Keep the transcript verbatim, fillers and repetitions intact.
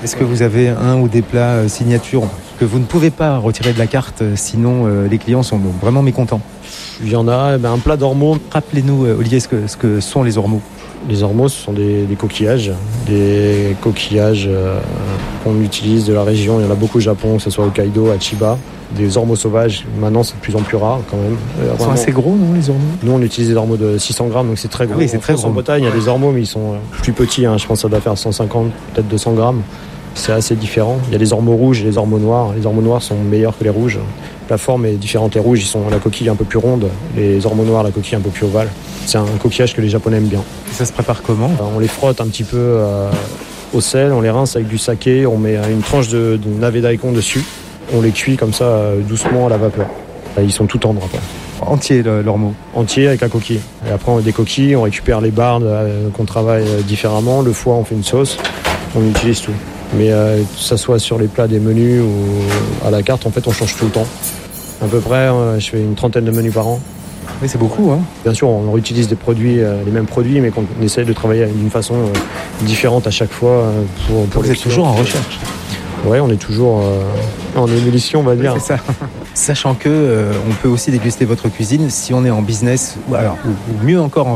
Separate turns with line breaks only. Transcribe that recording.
Est-ce que vous avez un ou des plats euh, signatures que vous ne pouvez pas retirer de la carte, euh, sinon euh, les clients sont vraiment mécontents?
Il y en a, eh ben, un plat d'ormeaux.
Rappelez-nous, euh, Olivier, ce que, ce que sont les ormeaux.
Les ormeaux, ce sont des, des coquillages, des coquillages euh, qu'on utilise de la région. Il y en a beaucoup au Japon, que ce soit Hokkaido, à Chiba. Des ormeaux sauvages, maintenant c'est de plus en plus rare quand même.
Ils sont Vraiment, assez gros, non, les ormeaux?
Nous on utilise des ormeaux de six cents grammes, donc c'est très gros.
Ah oui, c'est très gros.
En Bretagne, il y a des ormeaux, mais ils sont plus petits. Hein. Je pense que ça doit faire cent cinquante, peut-être deux cents grammes. C'est assez différent. Il y a les ormeaux rouges et les ormeaux noirs. Les ormeaux noirs sont meilleurs que les rouges. La forme est différente. Les rouges, ils sont la coquille un peu plus ronde. Les ormeaux noirs, la coquille un peu plus ovale. C'est un coquillage que les Japonais aiment bien.
Et ça se prépare comment?
On les frotte un petit peu euh, au sel, on les rince avec du saké, on met une tranche de, de navet daikon dessus. On les cuit comme ça euh, doucement à la vapeur. Ils sont tout tendres après.
Entier l'ormeau?
Entier avec la coquille. Et après on décoquille, on récupère les bardes euh, qu'on travaille euh, différemment. Le foie, on fait une sauce, on utilise tout. Mais euh, que ça soit sur les plats des menus ou à la carte, en fait on change tout le temps. À peu près, euh, je fais une trentaine de menus par an.
Oui, c'est beaucoup, hein.
Bien sûr, on réutilise des produits, euh, les mêmes produits, mais qu'on essaie de travailler d'une façon euh, différente à chaque fois. Euh, pour, pour
Vous êtes toujours en recherche?
Oui, on est toujours euh, en ébullition, on va dire.
Oui, c'est ça. Sachant que euh, on peut aussi déguster votre cuisine si on est en business, ou, alors, ou, ou mieux encore en